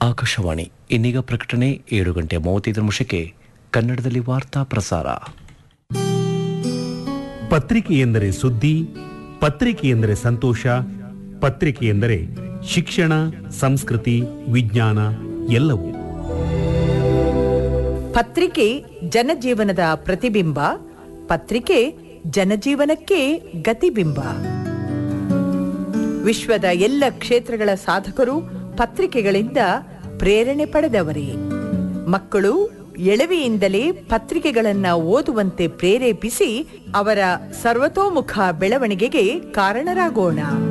ಆಕಾಶವಾಣಿ ಇನ್ನೀಗ ಪ್ರಕಟಣೆ 7:35 ಕನ್ನಡದಲ್ಲಿ ವಾರ್ತಾ ಪ್ರಸಾರ. ಪತ್ರಿಕೆ ಎಂದರೆ ಸುದ್ದಿ, ಪತ್ರಿಕೆ ಎಂದರೆ ಸಂತೋಷ, ಪತ್ರಿಕೆ ಎಂದರೆ ಶಿಕ್ಷಣ, ಸಂಸ್ಕೃತಿ, ವಿಜ್ಞಾನ ಎಲ್ಲವೂ. ಪತ್ರಿಕೆ ಜನಜೀವನದ ಪ್ರತಿಬಿಂಬ, ಪತ್ರಿಕೆ ಜನಜೀವನಕ್ಕೆ ಗತಿಬಿಂಬ. ವಿಶ್ವದ ಎಲ್ಲ ಕ್ಷೇತ್ರಗಳ ಸಾಧಕರು ಪತ್ರಿಕೆಗಳಿಂದ ಪ್ರೇರಣೆ ಪಡೆದವರೇ. ಮಕ್ಕಳು ಎಳವೆಯಿಂದಲೇ ಪತ್ರಿಕೆಗಳನ್ನ ಓದುವಂತೆ ಪ್ರೇರೇಪಿಸಿ ಅವರ ಸರ್ವತೋಮುಖ ಬೆಳವಣಿಗೆಗೆ ಕಾರಣರಾಗೋಣ.